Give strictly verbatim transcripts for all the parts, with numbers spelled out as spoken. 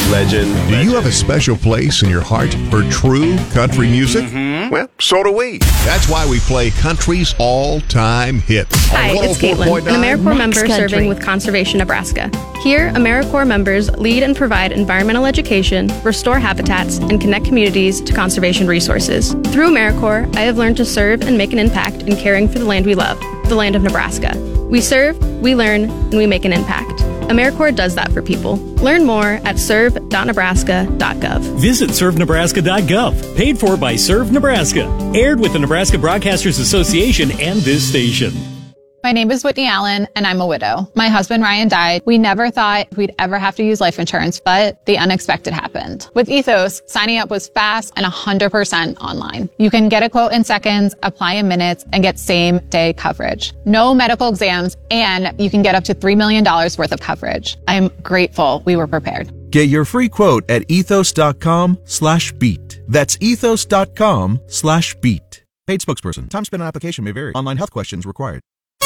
Legend. Do you have a special place in your heart for true country music? Mm-hmm. Well, so do we. That's why we play country's all-time hits. Hi, it's Caitlin, an AmeriCorps member serving with Conservation Nebraska. Here, AmeriCorps members lead and provide environmental education, restore habitats, and connect communities to conservation resources. Through AmeriCorps, I have learned to serve and make an impact in caring for the land we love, the land of Nebraska. We serve, we learn, and we make an impact. AmeriCorps does that for people. Learn more at serve dot nebraska dot gov. Visit serve nebraska dot gov. Paid for by Serve Nebraska. Aired with the Nebraska Broadcasters Association and this station. My name is Whitney Allen, and I'm a widow. My husband, Ryan, died. We never thought we'd ever have to use life insurance, but the unexpected happened. With Ethos, signing up was fast and one hundred percent online. You can get a quote in seconds, apply in minutes, and get same-day coverage. No medical exams, and you can get up to three million dollars worth of coverage. I'm grateful we were prepared. Get your free quote at ethos.com slash beat. That's ethos.com slash beat. Paid spokesperson. Time spent on application may vary. Online health questions required.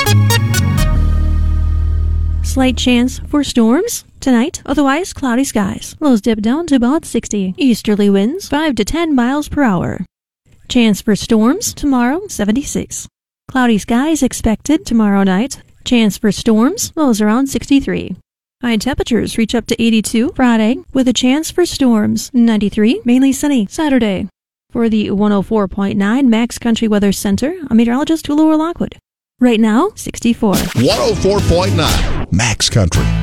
Slight chance for storms tonight, otherwise cloudy skies. Lows dip down to about sixty. Easterly winds five to ten miles per hour. Chance for storms tomorrow, seventy-six. Cloudy skies expected tomorrow night. Chance for storms, lows around sixty-three. High temperatures reach up to eighty-two Friday with a chance for storms. ninety-three, mainly sunny Saturday. For the one oh four point nine Max Country Weather Center, I'm meteorologist Laura Lockwood. Right now, sixty-four. one oh four point nine Max Country.